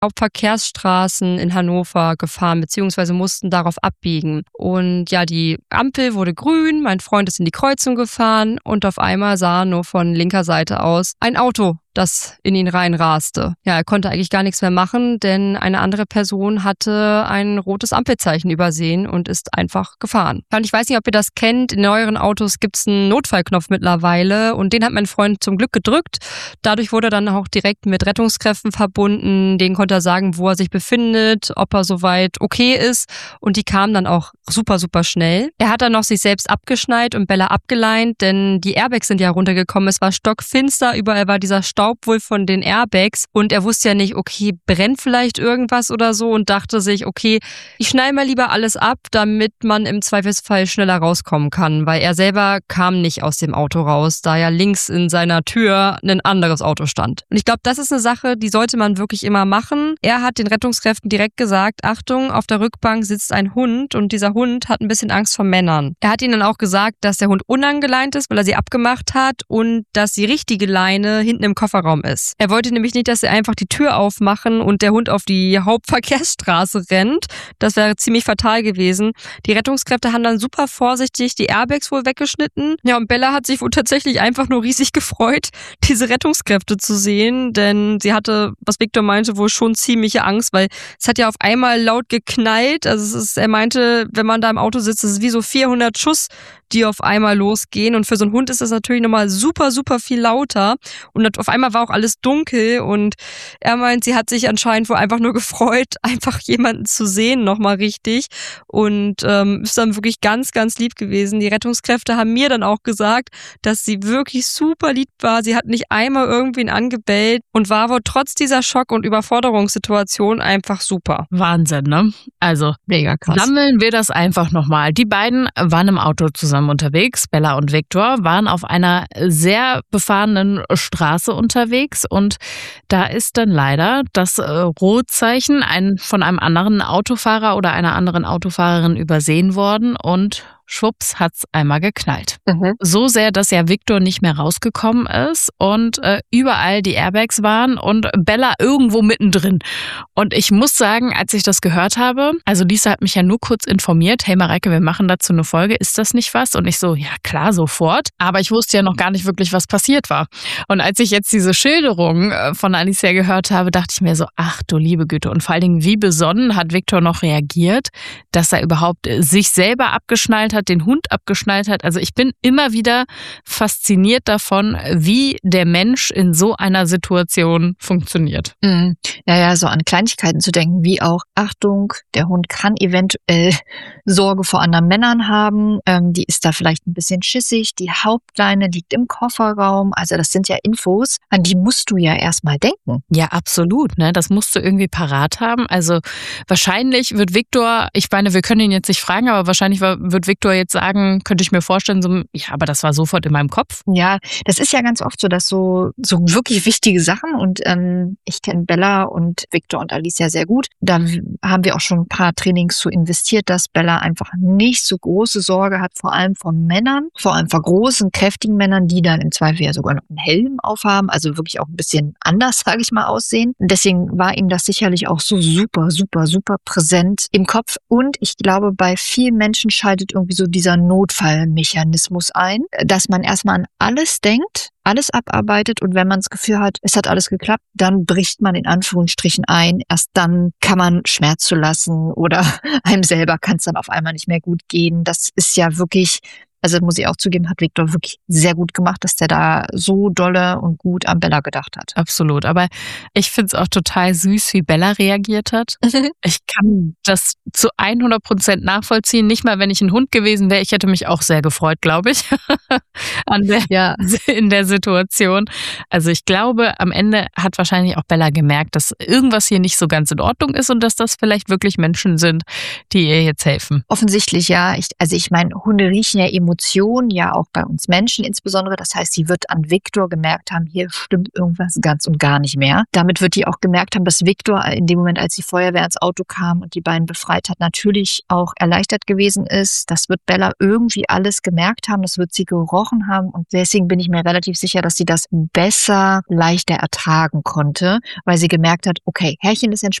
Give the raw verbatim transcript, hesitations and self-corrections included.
Hauptverkehrsstraßen in Hannover gefahren, beziehungsweise mussten darauf abbiegen. Und ja, die Ampel wurde grün, mein Freund ist in die Kreuzung gefahren und auf einmal sah nur von linker Seite aus ein Auto, das in ihn reinraste. Ja, er konnte eigentlich gar nichts mehr machen, denn eine andere Person hatte ein rotes Ampelzeichen übersehen und ist einfach gefahren. Und ich weiß nicht, ob ihr das kennt, in neueren Autos gibt es einen Notfallknopf mittlerweile und den hat mein Freund zum Glück gedrückt. Dadurch wurde er dann auch direkt mit Rettungskräften verbunden, denen konnte er sagen, wo er sich befindet, ob er soweit okay ist und die kamen dann auch super, super schnell. Er hat dann noch sich selbst abgeschnallt und Bella abgeleint, denn die Airbags sind ja runtergekommen, es war stockfinster, überall war dieser Staub wohl von den Airbags und er wusste ja nicht, okay, brennt vielleicht irgendwas oder so und dachte sich, okay, ich schneide mal lieber alles ab, damit man im Zweifelsfall schneller rauskommen kann, weil er selber kam nicht aus dem Auto raus, da ja links in seiner Tür ein anderes Auto stand. Und ich glaube, das ist eine Sache, die sollte man wirklich immer machen. Er hat den Rettungskräften direkt gesagt, Achtung, auf der Rückbank sitzt ein Hund und dieser Hund hat ein bisschen Angst vor Männern. Er hat ihnen dann auch gesagt, dass der Hund unangeleint ist, weil er sie abgemacht hat und dass die richtige Leine hinten im Kofferraum ist. Er wollte nämlich nicht, dass sie einfach die Tür aufmachen und der Hund auf die Hauptverkehrsstraße rennt. Das wäre ziemlich fatal gewesen. Die Rettungskräfte haben dann super vorsichtig die Airbags wohl weggeschnitten. Ja, und Bella hat sich wohl tatsächlich einfach nur riesig gefreut, diese Rettungskräfte zu sehen, denn sie hatte, was Victor meinte, wohl schon ziemliche Angst, weil es hat ja auf einmal laut geknallt. Also es ist, er meinte, wenn man da im Auto sitzt, ist es wie so vierhundert Schuss, die auf einmal losgehen und für so einen Hund ist das natürlich nochmal super, super viel lauter und auf einmal war auch alles dunkel und er meint, sie hat sich anscheinend wohl einfach nur gefreut, einfach jemanden zu sehen nochmal richtig und ähm, ist dann wirklich ganz, ganz lieb gewesen. Die Rettungskräfte haben mir dann auch gesagt, dass sie wirklich super lieb war. Sie hat nicht einmal irgendwen angebellt und war wohl trotz dieser Schock- und Überforderungssituation einfach super. Wahnsinn, ne? Also, mega krass. Sammeln wir das einfach nochmal. Die beiden waren im Auto zusammen unterwegs. Bella und Victor waren auf einer sehr befahrenen Straße unterwegs und da ist dann leider das äh, Rotzeichen ein, von einem anderen Autofahrer oder einer anderen Autofahrerin übersehen worden und schwupps hat's einmal geknallt. Mhm. So sehr, dass ja Victor nicht mehr rausgekommen ist und äh, überall die Airbags waren und Bella irgendwo mittendrin. Und ich muss sagen, als ich das gehört habe, also Lisa hat mich ja nur kurz informiert, hey Mareike, wir machen dazu eine Folge, ist das nicht was? Und ich so, ja klar, sofort. Aber ich wusste ja noch gar nicht wirklich, was passiert war. Und als ich jetzt diese Schilderung von Alicia gehört habe, dachte ich mir so, ach du liebe Güte. Und vor allen Dingen, wie besonnen hat Victor noch reagiert, dass er überhaupt sich selber abgeschnallt hat, den Hund abgeschnallt hat. Also ich bin immer wieder fasziniert davon, wie der Mensch in so einer Situation funktioniert. Mhm. Ja, ja, so an Kleinigkeiten zu denken, wie auch, Achtung, der Hund kann eventuell Sorge vor anderen Männern haben, ähm, die ist da vielleicht ein bisschen schissig, die Hauptleine liegt im Kofferraum, also das sind ja Infos, an die musst du ja erstmal denken. Ja, absolut, ne? Das musst du irgendwie parat haben. Also wahrscheinlich wird Victor, ich meine, wir können ihn jetzt nicht fragen, aber wahrscheinlich wird Victor jetzt sagen, könnte ich mir vorstellen, so, ja, aber das war sofort in meinem Kopf. Ja, das ist ja ganz oft so, dass so, so wirklich wichtige Sachen und ähm, ich kenne Bella und Victor und Alicia sehr gut. Da haben wir auch schon ein paar Trainings zu investiert, dass Bella einfach nicht so große Sorge hat, vor allem vor Männern, vor allem vor großen, kräftigen Männern, die dann im Zweifel ja sogar noch einen Helm aufhaben, also wirklich auch ein bisschen anders, sage ich mal, aussehen. Deswegen war ihm das sicherlich auch so super, super, super präsent im Kopf und ich glaube, bei vielen Menschen schaltet irgendwie so dieser Notfallmechanismus ein, dass man erstmal an alles denkt, alles abarbeitet und wenn man das Gefühl hat, es hat alles geklappt, dann bricht man in Anführungsstrichen ein. Erst dann kann man Schmerz zulassen oder einem selber kann es dann auf einmal nicht mehr gut gehen. Das ist ja wirklich, also muss ich auch zugeben, hat Victor wirklich sehr gut gemacht, dass der da so dolle und gut an Bella gedacht hat. Absolut, aber ich finde es auch total süß, wie Bella reagiert hat. Ich kann das zu hundert Prozent nachvollziehen. Nicht mal, wenn ich ein Hund gewesen wäre, ich hätte mich auch sehr gefreut, glaube ich, an der, ja. in der Situation. Also ich glaube, am Ende hat wahrscheinlich auch Bella gemerkt, dass irgendwas hier nicht so ganz in Ordnung ist und dass das vielleicht wirklich Menschen sind, die ihr jetzt helfen. Offensichtlich, ja. Ich, also ich meine, Hunde riechen ja Emotionen Emotionen, ja auch bei uns Menschen insbesondere. Das heißt, sie wird an Viktor gemerkt haben, hier stimmt irgendwas ganz und gar nicht mehr. Damit wird die auch gemerkt haben, dass Viktor in dem Moment, als die Feuerwehr ins Auto kam und die beiden befreit hat, natürlich auch erleichtert gewesen ist. Das wird Bella irgendwie alles gemerkt haben, das wird sie gerochen haben und deswegen bin ich mir relativ sicher, dass sie das besser, leichter ertragen konnte, weil sie gemerkt hat, okay, Herrchen ist